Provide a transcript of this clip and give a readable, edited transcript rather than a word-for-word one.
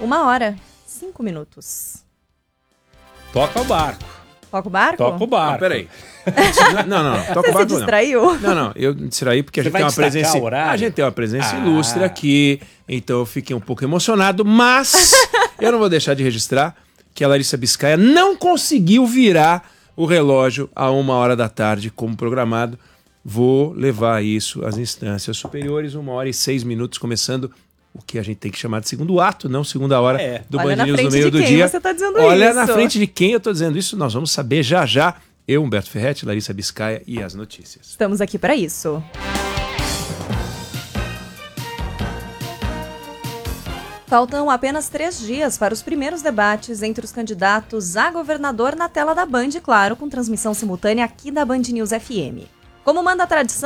1h05. Toca o barco. Toca o barco? Toca o barco. Não, peraí. Não. Toca o Você barco se distraiu? Não. Eu me distraí porque a Você gente vai tem uma destacar presença. o horário? A gente tem uma presença ilustre aqui. Então eu fiquei um pouco emocionado, mas eu não vou deixar de registrar que a Larissa Biscaia não conseguiu virar o relógio a 1h da tarde, como programado. Vou levar isso às instâncias superiores, 1h06, começando o que a gente tem que chamar de segundo ato, não segunda hora do Band News no meio do dia. Você tá dizendo Olha isso. na frente de quem eu tô dizendo isso, nós vamos saber já já. Eu, Humberto Ferretti, Larissa Biscaia e as notícias. Estamos aqui para isso. Faltam apenas 3 dias para os primeiros debates entre os candidatos a governador na tela da Band, claro, com transmissão simultânea aqui da Band News FM. Como manda a tradição,